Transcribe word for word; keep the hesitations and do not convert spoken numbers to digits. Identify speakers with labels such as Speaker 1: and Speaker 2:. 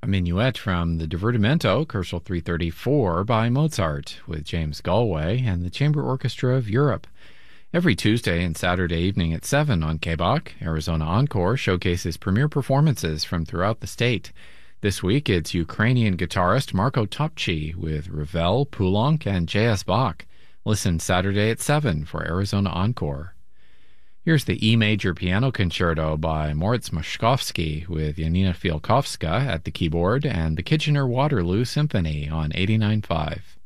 Speaker 1: A minuet from the Divertimento, Kochel three thirty-four by Mozart, with James Galway and the Chamber Orchestra of Europe. Every Tuesday and Saturday evening at seven on K B O C, Arizona Encore showcases premiere performances from throughout the state. This week, it's Ukrainian guitarist Marko Topchi with Ravel, Poulenc, and J S. Bach. Listen Saturday at seven for Arizona Encore. Here's the E major piano concerto by Moritz Moszkowski with Janina Fialkowska at the keyboard and the Kitchener-Waterloo Symphony on eighty-nine point five.